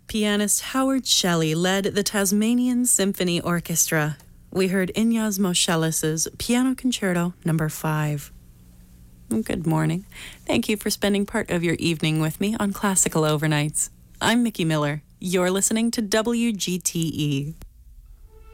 Pianist Howard Shelley led the Tasmanian Symphony Orchestra. We heard Ignaz Moscheles' Piano Concerto No. 5. Good morning. Thank you for spending part of your evening with me on Classical Overnights. I'm Mickey Miller. You're listening to WGTE.